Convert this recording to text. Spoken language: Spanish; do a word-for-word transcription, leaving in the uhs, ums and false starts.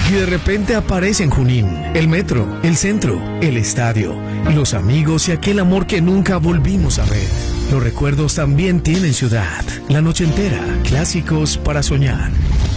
Y de repente aparece en Junín el metro, el centro, el estadio, los amigos y aquel amor que nunca volvimos a ver. Los recuerdos también tienen ciudad. La noche entera, clásicos para soñar.